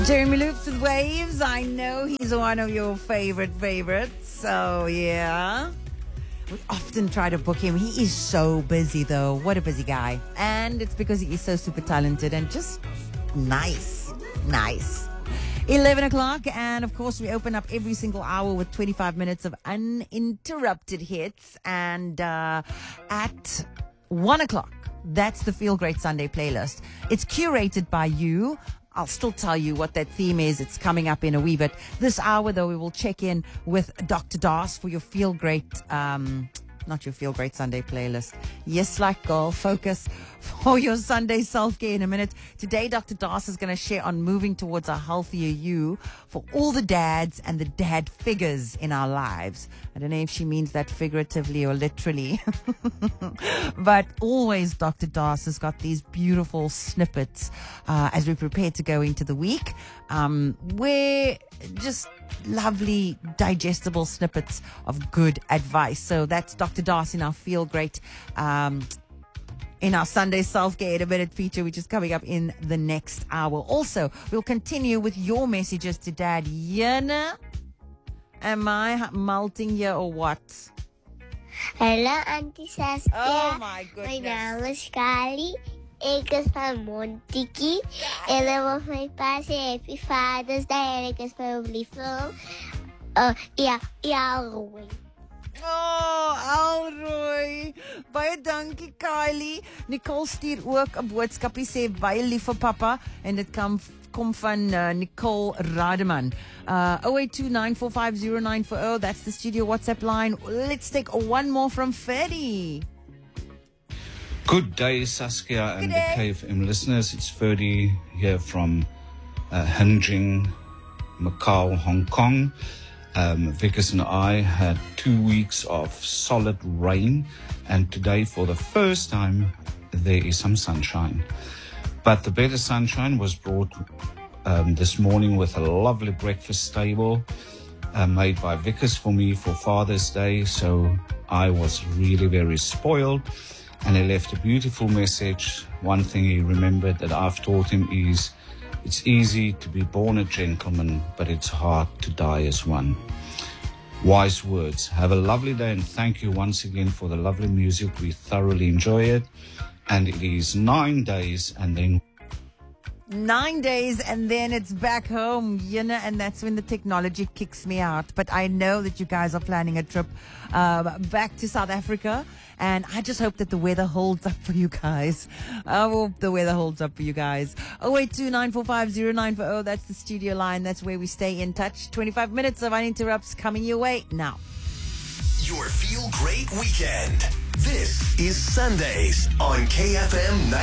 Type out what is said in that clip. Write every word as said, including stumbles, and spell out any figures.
Jeremy Loops with Waves. I know he's one of your favorite favorites. So, yeah. We often try to book him. He is so busy, though. What a busy guy. And it's because he is so super talented and just nice. Nice. eleven o'clock. And, of course, we open up every single hour with twenty-five minutes of uninterrupted hits. And uh, at one o'clock, that's the Feel Great Sunday playlist. It's curated by you. I'll still tell you what that theme is. It's coming up in a wee bit. This hour, though, we will check in with Doctor Das for your Feel Great, um, not your Feel Great Sunday playlist. Yes, like girl, focus for your Sunday self-care in a minute. Today, Doctor Das is going to share on moving towards a healthier you for all the dads and the dad figures in our lives. I don't know if she means that figuratively or literally. But always Doctor Das has got these beautiful snippets uh, as we prepare to go into the week. Um, where just lovely, digestible snippets of good advice. So that's Doctor Das in our Feel Great um in our Sunday Self-Care in a Minute feature, which is coming up in the next hour. Also, we'll continue with your messages to Dad. Yana, am I melting here or what? Hello, Auntie Saskia. Oh, my goodness. My naam is Kali. Ek is van Montetjie. En dan mag my pa sê Happy Father's Day. En ek is my liefde. Uh, ja, ja, Roy. Oh, Alroy. Baie dankie, Kylie. Nicole stuur ook 'n boodskapie sê baie lief vir pappa en dit kom kom van uh, Nicole Rademan. Uh oh eight two nine four five zero nine four zero. That's the studio WhatsApp line. Let's take one more from Ferdy. Good day, Saskia and Good the day. K F M listeners. It's Ferdy here from uh, Hanjing, Macau, Hong Kong. Um, Vickers and I had two weeks of solid rain, and today, for the first time, there is some sunshine. But the better sunshine was brought um, this morning with a lovely breakfast table uh, made by Vickers for me for Father's Day. So I was really very spoiled, and he left a beautiful message. One thing he remembered that I've taught him is, it's easy to be born a gentleman, but it's hard to die as one. Wise words. Have a lovely day, and thank you once again for the lovely music. We thoroughly enjoy it. And it is nine days and then... Nine days and then it's back home, you know, and that's when the technology kicks me out. But I know that you guys are planning a trip uh, back to South Africa, and I just hope that the weather holds up for you guys. I hope the weather holds up for you guys. oh eight two nine four five zero nine four zero, that's the studio line. That's where we stay in touch. twenty-five minutes of uninterrupts coming your way now. Your Feel Great Weekend. This is Sundays on K F M